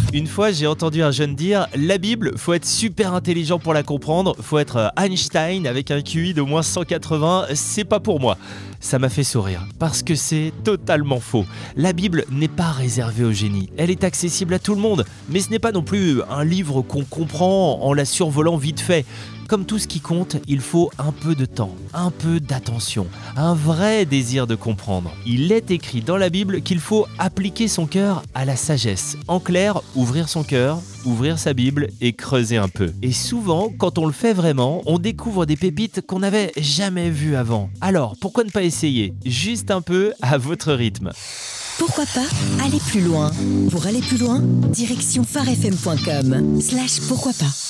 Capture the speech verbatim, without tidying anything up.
Une fois, j'ai entendu un jeune dire « La Bible, faut être super intelligent pour la comprendre, faut être Einstein avec un Q I d'au moins cent quatre-vingts, c'est pas pour moi ». Ça m'a fait sourire, parce que c'est totalement faux. La Bible n'est pas réservée aux génies, elle est accessible à tout le monde, mais ce n'est pas non plus un livre qu'on comprend en la survolant vite fait. Comme tout ce qui compte, il faut un peu de temps, un peu d'attention, un vrai désir de comprendre. Il est écrit dans la Bible qu'il faut appliquer son cœur à la sagesse. En clair, ouvrir son cœur, ouvrir sa Bible et creuser un peu. Et souvent, quand on le fait vraiment, on découvre des pépites qu'on n'avait jamais vues avant. Alors, pourquoi ne pas essayer ? Juste un peu à votre rythme. Pourquoi pas aller plus loin ? Pour aller plus loin, direction phare f m point com slash pourquoi pas.